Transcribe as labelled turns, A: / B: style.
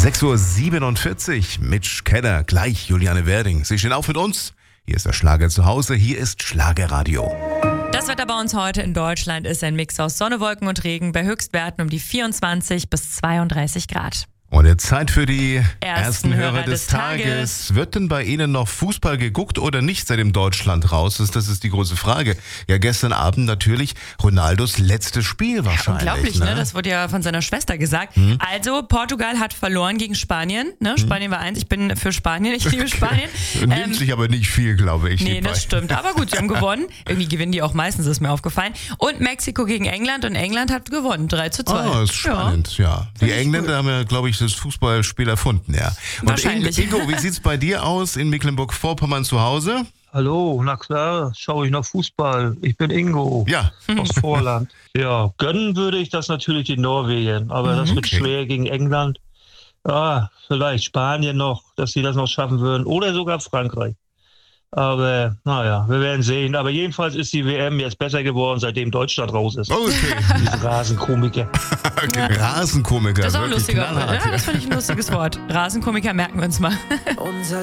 A: 6:47 Uhr, Mitch Keller, gleich Juliane Werding. Sie stehen auf mit uns. Hier ist der Schlager zu Hause, hier ist Schlagerradio.
B: Das Wetter bei uns heute in Deutschland ist ein Mix aus Sonne, Wolken und Regen bei Höchstwerten um die 24 bis 32 Grad.
A: Und jetzt Zeit für die ersten
B: Hörer
A: Hörer des
B: des
A: Tages. Wird denn bei Ihnen noch Fußball geguckt oder nicht, seitdem Deutschland raus ist? Das ist die große Frage. Ja, gestern Abend natürlich Ronaldos letztes Spiel wahrscheinlich.
B: Unglaublich, ne? Das wurde ja von seiner Schwester gesagt. Also, Portugal hat verloren gegen Spanien. Ne? Spanien war 1. Ich bin für Spanien. Ich liebe Spanien.
A: Nimmt sich aber nicht viel, glaube ich.
B: Nee, das stimmt. Aber gut, sie haben gewonnen. Irgendwie gewinnen die auch meistens, ist mir aufgefallen. Und Mexiko gegen England. Und England hat gewonnen. 3:2.
A: Ah, ist spannend, ja. Die Engländer haben ja, glaube ich, das Fußballspiel erfunden, ja. Und
B: Wahrscheinlich.
A: Ingo, wie sieht's bei dir aus in Mecklenburg-Vorpommern zu Hause?
C: Hallo, na klar, schaue ich noch Fußball. Ich bin Ingo
A: Ja.
C: aus Vorland. Ja, gönnen würde ich das natürlich in Norwegen, aber das wird
A: Okay.
C: schwer gegen England. Vielleicht Spanien noch, dass sie das noch schaffen würden oder sogar Frankreich. Aber naja, wir werden sehen. Aber jedenfalls ist die WM jetzt besser geworden, seitdem Deutschland raus ist.
A: Okay.
C: Diese Rasenkomiker.
A: Rasenkomiker.
B: Das ist auch ein
A: wirklich
B: lustiger.
A: knallhart,
B: Ja, das fand ich ein lustiges Wort. Rasenkomiker merken wir uns mal.